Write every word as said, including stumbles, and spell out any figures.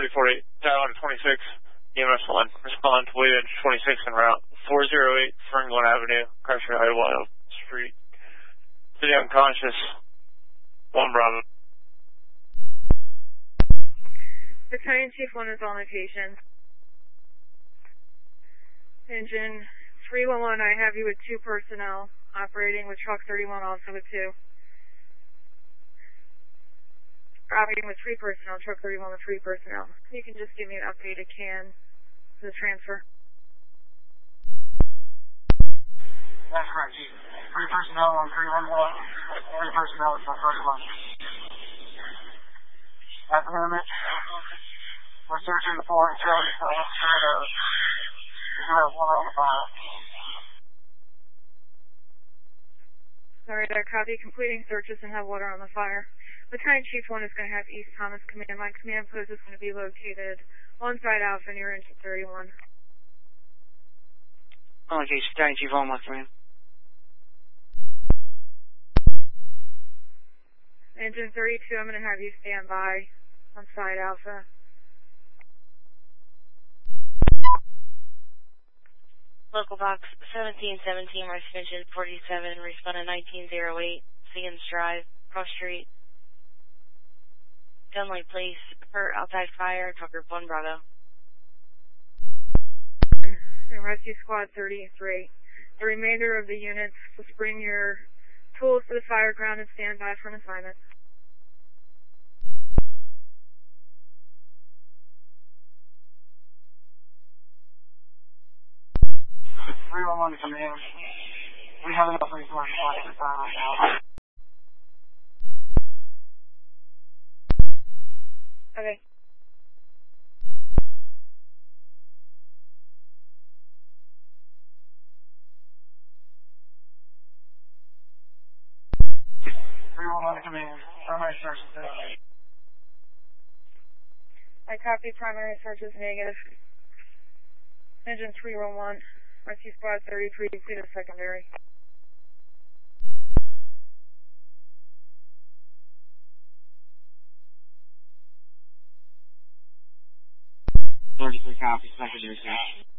thirty forty-eight, dial out to twenty-six, E M S one, respond to wave edge twenty-six en route, four oh eight Ferngold Avenue, Crusher Idlewild Street. City unconscious, one Bravo. Battalion Chief one is on location. Engine three one one, I have you with two personnel, operating with truck thirty-one, also with two. Operating with three personnel, truck thirty-one with three personnel. You can just give me an updated can for the transfer. That's correct, Chief. Three personnel on three one one, three personnel at my first one. At the moment, we're searching for each other. There's one on the file. Alright, I copy. Completing searches and have water on the fire. Battalion Chief one is going to have East Thomas Command. My command post is going to be located on site Alpha near engine thirty-one. On location, Battalion Chief one, my command. Engine thirty-two, I'm going to have you stand by on site Alpha. Local box seventeen seventeen, Engine forty-seven, respond to nineteen oh eight, Seagans Drive, Cross Street. Gunlight place for outside fire, trucker one Bravo. And Rescue Squad thirty-three. The remainder of the units, just bring your tools to the fire ground and stand by for an assignment. three one one to command. We have enough resources to the fire right now. Okay. three one one to command. Primary search is negative. I copy. Primary search is negative. Engine three one one, Rescue Squad thirty-three, see the secondary. thirty-three copies, secondary search.